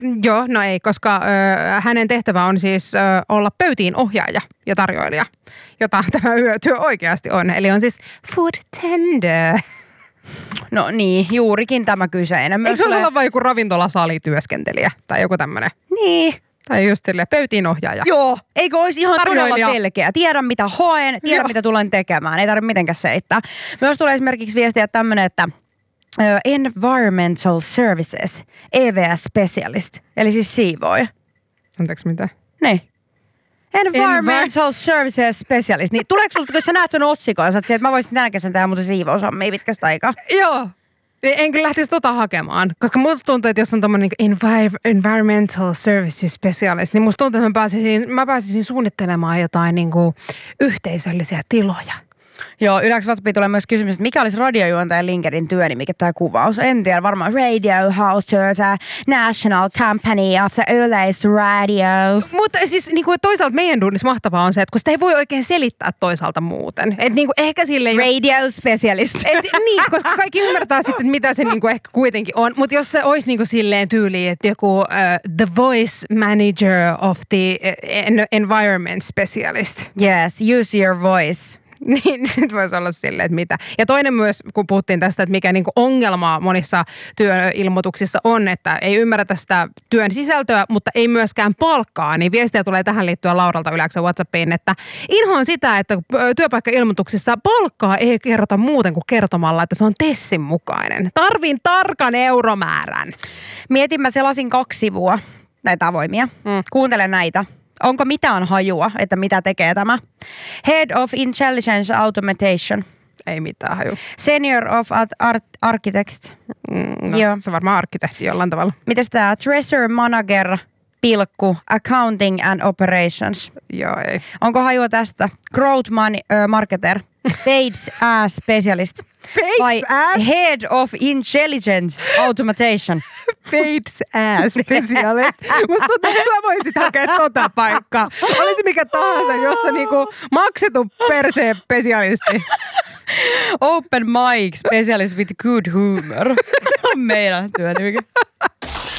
Joo, no ei, koska hänen tehtävä on siis olla pöytiin ohjaaja ja tarjoilija, jota tämä yötyö oikeasti on. Eli on siis food tender. No niin, juurikin tämä kyseinen. Eikö se olla vain joku ravintolasalityöskentelijä tai joku tämmöinen? Niin. Tai just silleen pöytiin ohjaaja. Joo, eikö olisi ihan todella selkeä. Tiedän mitä haen, tiedän mitä tulen tekemään. Ei tarvitse mitenkään seittää. Myös tulee esimerkiksi viestiä tämmöinen, että Environmental Services, EVS Specialist, eli siis siivooja. Anteeksi, mitä? Niin. Environmental Services Specialist. Niin tuleeko sulta, kun sä näet sen otsikon, että mä voisin tänä kesänä tehdä muuten siivousammia pitkästä aikaa? Joo. En kyllä lähtisi hakemaan, koska musta tuntuu, että jos on tommoinen Environmental Services Specialist, niin musta tuntuu, että mä pääsisin suunnittelemaan jotain niinku yhteisöllisiä tiloja. Joo, Yleensä WhatsAppiin tulee myös kysymys, että mikä olisi radiojuontajan LinkedIn työ, niin mikä tämä kuvaus? En tiedä, varmaan Radio House, National Company of the Yleisradio. Mutta siis niinku, toisaalta meidän duunissa mahtavaa on se, että kun sitä ei voi oikein selittää toisaalta muuten. Et niinku, ehkä silleen, Radio Specialist. Niin, koska kaikki ymmärtää sitten, että mitä se niinku ehkä kuitenkin on. Mutta jos se olisi niinku silleen tyyliin, että joku the voice manager of the environment specialist. Yes, use your voice. Niin, sit voisi olla silleen, että mitä. Ja toinen myös, kun puhuttiin tästä, että mikä niinku ongelma monissa työilmoituksissa on, että ei ymmärretä sitä työn sisältöä, mutta ei myöskään palkkaa, niin viestiä tulee tähän liittyen Lauralta Yleensä WhatsAppiin, että inhoan sitä, että työpaikkailmoituksissa palkkaa ei kerrota muuten kuin kertomalla, että se on TESin mukainen. Tarvin tarkan euromäärän. Mietin, mä selasin 2 sivua näitä avoimia. Kuuntele näitä. Onko mitään hajua, että mitä tekee tämä? Head of Intelligence Automation. Ei mitään hajua. Senior of Architect. No, joo. Se on varmaan arkkitehti jollain tavalla. Mites tää? Treasury Manager, Accounting and Operations. Joo, ei. Onko hajua tästä? Growth Marketer. Paid Ass Specialist. Vai Head of Intelligence Automation. Paid Ass Specialist. Musta tuntuu, että sä voisit hakea tota paikkaa. Olisi mikä tahansa, jossa niinku maksettu perseen specialisti. Open mic specialist with good humor. On meidän työnimikin.